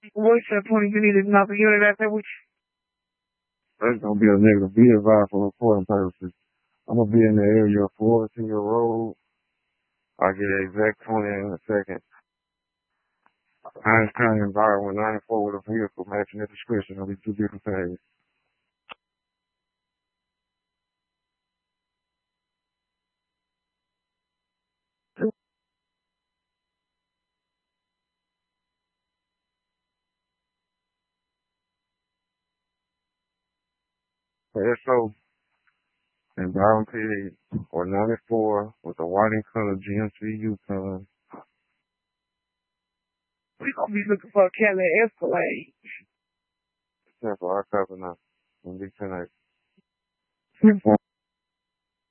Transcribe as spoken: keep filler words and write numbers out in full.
What's your point? You need another unit out there with you? That's gonna be a negative. Be advised for reporting purposes. I'm gonna be in the area of Fullerton Road. I'll get an exact twenty in a second. Hines County environment ninety-four with a vehicle matching the description. It'll be two different things. S O Environment P D or ninety-four with a white and color G M C Yukon. We gonna be looking for a Cadillac Escalade. Except for our cover now. It'll be tonight.